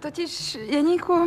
Totiž, Jeníku,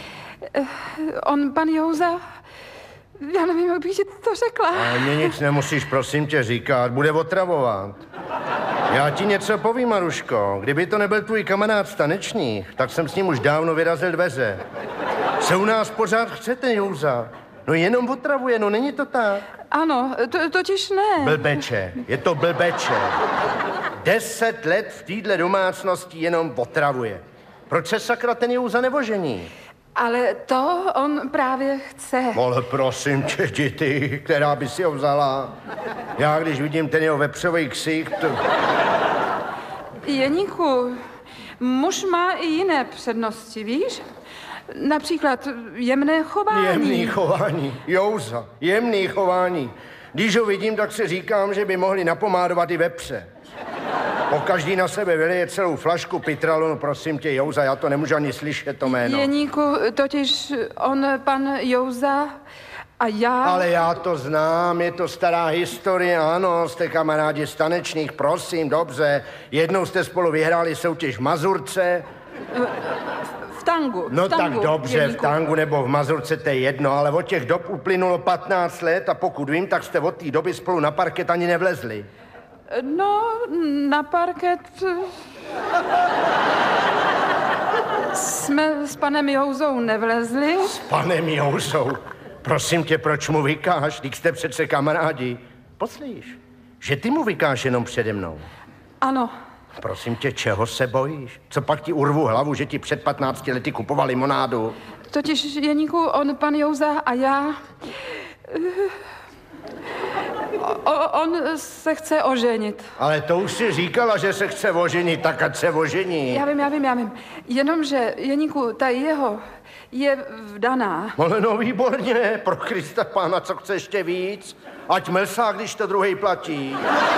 pan Jouza, já nevím, jak bych ti to řekla. Ale mě nic nemusíš, prosím tě, říkat, bude otravovat. Já ti něco povím, Maruško. Kdyby to nebyl tvůj kamarád z tanečních, tak jsem s ním už dávno vyrazil dveře. Co u nás pořád chcete, Jouza? No jenom otravuje, no není to tak? Ano, totiž ne. Blbeče, je to blbeče. 10 let v téhle domácnosti jenom otravuje. Proč se sakra ten Jouza nevožení? Ale to on právě chce. Ale prosím tě, děti, která by si ho vzala. Já, když vidím ten jeho vepřový ksicht... Jeníku, muž má i jiné přednosti, víš? Například jemné chování. Jemný chování, Jouza, jemný chování. Když ho vidím, tak si říkám, že by mohli napomádovat i vepře. Pokaždý na sebe vyleje celou flašku pitralonu, prosím tě, Jouza, já to nemůžu ani slyšet, to jméno. Jeníku, totiž pan Jouza a já... Ale já to znám, je to stará historie, ano, jste kamarádi z tanečních, prosím, dobře. Jednou jste spolu vyhráli soutěž v Mazurce. V tangu. No v tangu, tak dobře, Jeníku. v tangu nebo v Mazurce, to je jedno, ale od těch dob uplynulo 15 let a pokud vím, tak jste od té doby spolu na parket ani nevlezli. No, na parket... jsme s panem Jouzou nevlezli. S panem Jouzou? Prosím tě, proč mu vykáš? Když jste přece kamarádi. Poslíš, že ty mu vykáš jenom přede mnou. Ano. Prosím tě, čeho se bojíš? Co pak ti urvu hlavu, že ti před 15 lety kupoval limonádu? Totiž, Jeníku, pan Jouza a já... On se chce oženit. Ale to už si říkala, že se chce oženit, tak ať se ožení. Já vím. Jenomže, Jeníku, ta jeho je vdaná. Ale no výborně, pro Krista pána, co chce ještě víc? Ať mlsá, když to druhej platí.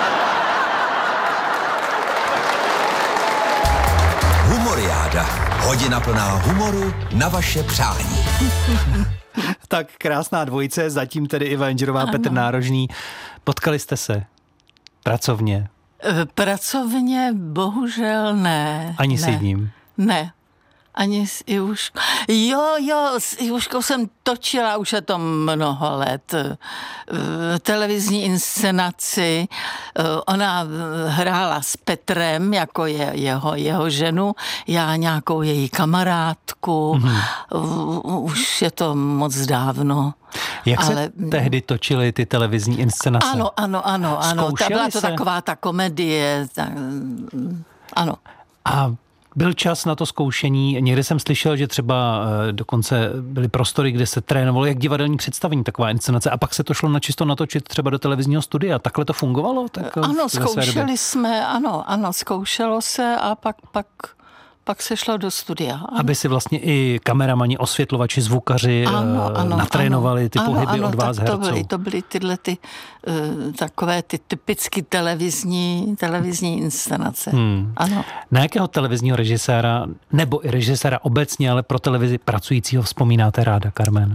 Humoriáda. Hodina plná humoru na vaše přání. Tak krásná dvojice, zatím tedy Iva Jengerová, Petr Nárožný. Potkali jste se pracovně? Pracovně bohužel ne. Ani s jedním? Ne. Ani s Ivuškou. Jo, s Ivuškou jsem točila, už je to mnoho let, televizní inscenaci. Ona hrála s Petrem, jako jeho ženu, já nějakou její kamarádku. Už je to moc dávno. Jak se tehdy točily ty televizní inscenace? Ano. Byla to taková ta komedie. Ano. A byl čas na to zkoušení. Někde jsem slyšel, že třeba dokonce byly prostory, kde se trénovalo jak divadelní představení, taková inscenace, a pak se to šlo načisto natočit třeba do televizního studia. Takhle to fungovalo? Tak ano, zkoušeli jsme, ano, zkoušelo se a pak se šlo do studia. Ano. Aby si vlastně i kameramani, osvětlovači, zvukaři natrénovali ty pohyby od vás herců. To byly tyhle takové ty typicky televizní inscenace. Ano. Na jakého televizního režiséra, nebo i režiséra obecně, ale pro televizi pracujícího vzpomínáte ráda, Carmen?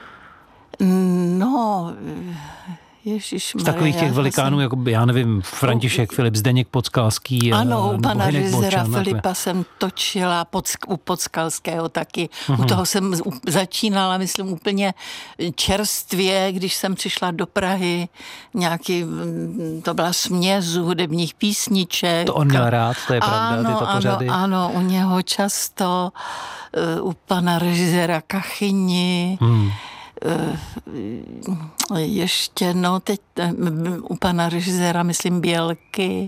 No... Z takových těch velikánů, jako já nevím, František Filip, Zdeněk Podskalský. Ano, u pana režiséra Filipa jsem točila, u Podskalského taky. U toho jsem začínala, myslím, úplně čerstvě, když jsem přišla do Prahy. To byla směs hudebních písniček. To on měl rád, to je pravda, tyto pořady. Ano, u něho často, u pana režiséra Kachyni. Ještě, teď u pana režiséra, myslím, Bělky.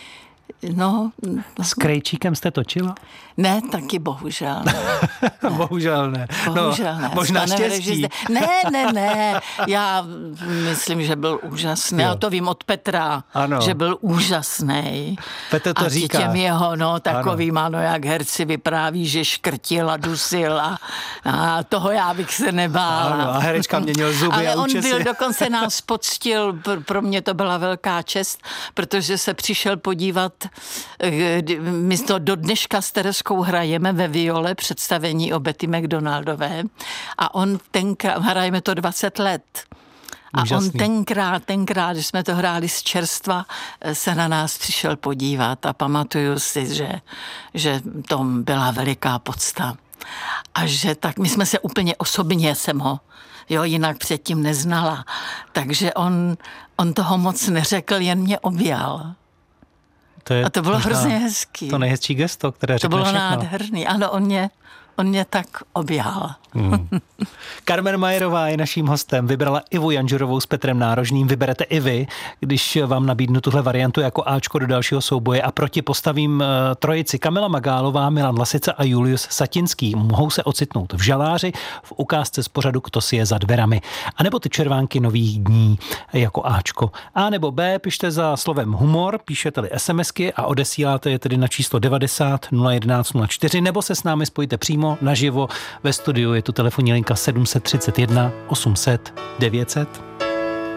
S Krejčíkem jste točila? Ne, taky bohužel. Bohužel ne. Bohužel ne. Možná štěstí. Ne. Já myslím, že byl úžasný. Já to vím od Petra, že byl úžasný. Petr to říká. A těm jeho, takovým, jak herci vypráví, že škrtil a dusil a toho já bych se nebála. Ano, a herečka měnil zuby ale a on byl, dokonce nás poctil, pro mě to byla velká čest, protože se přišel podívat, my to do dneška s Tereskou hrajeme ve Viole představení o Betty McDonaldové a on tenkrát, hrajeme to 20 let. A Úžasný. on tenkrát, když jsme to hráli z čerstva, se na nás přišel podívat a pamatuju si, že to byla veliká podsta. A že tak, my jsme se úplně osobně, jsem ho jinak předtím neznala. Takže on toho moc neřekl, jen mě objal. A to bylo hrozně hezký. To nejhezčí gesto, které řekne všechno. To bylo nádherný. Ano, on mě tak objal. Carmen Majerová je naším hostem. Vybrala Ivu Janžurovou s Petrem Nárožným. Vyberete i vy, když vám nabídnu tuhle variantu jako Ačko do dalšího souboje a proti postavím trojici Kamila Magálová, Milan Lasica a Julius Satinský. Mohou se ocitnout v Žaláři v ukázce z pořadu Kto si je za dverami. A nebo ty červánky nových dní jako Ačko. A nebo B, pište za slovem humor, píšete-li SMSky a odesíláte je tedy na číslo 90 011 04, nebo se s námi spojíte přímo naživo ve studiu. Je tu telefonní linka 731 800 900.